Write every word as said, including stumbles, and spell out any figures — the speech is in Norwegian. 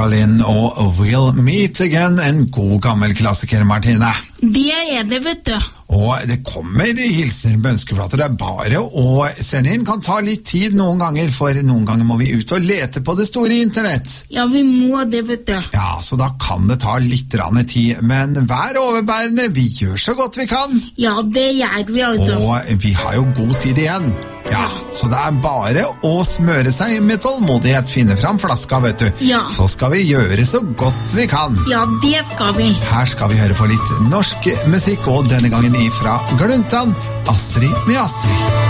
Lynn og We'll Meet Again, en god gammel klassiker, Martine. Det er det, vet du. Og det kommer hilsener på ønskeflater. Det er bare å sende inn. Kan ta litt tid noen ganger, for noen ganger må vi ut og lete på det store internett. Ja, vi må det, vet du. Ja, så da kan det ta litt rann tid. Men vær overbærende, vi gjør så godt vi kan. Ja, det gjør vi altså. Og vi har jo god tid igjen. Ja, så det er bare å smøre seg med tålmodighet, finne fram flaska, vet du. Ja. Så skal vi gjøre så godt vi kan. Ja, det skal vi. Her skal vi høre på litt norsk musikk, og denne gangen ifra Gluntan, Astrid med Astrid.